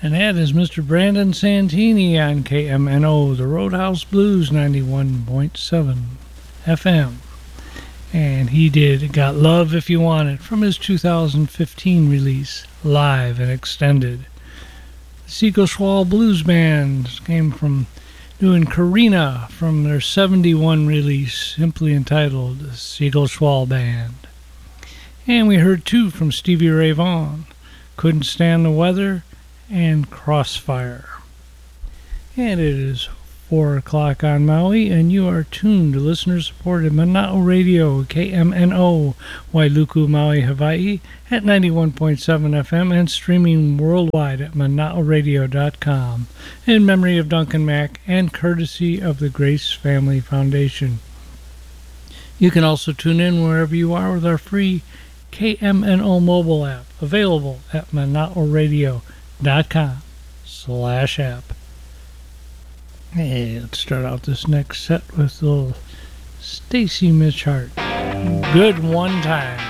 And that is Mr. Brandon Santini on KMNO, the Roadhouse Blues 91.7 FM. And he did Got Love If You Want It from his 2015 release, Live and Extended. The Siegel Schwall Blues Band came from doing Karina from their 71 release, simply entitled Siegel Schwall Band. And we heard two from Stevie Ray Vaughan, Couldn't Stand the Weather and Crossfire. And it is 4 o'clock on Maui, and you are tuned to listener-supported Mana'o Radio, KMNO, Wailuku, Maui, Hawaii, at 91.7 FM and streaming worldwide at mana'oradio.com, in memory of Duncan Mack and courtesy of the Grace Family Foundation. You can also tune in wherever you are with our free KMNO mobile app, available at mana'oradio.com/app. Hey, let's start out this next set with little Stacy Mitchhart. Good One Time.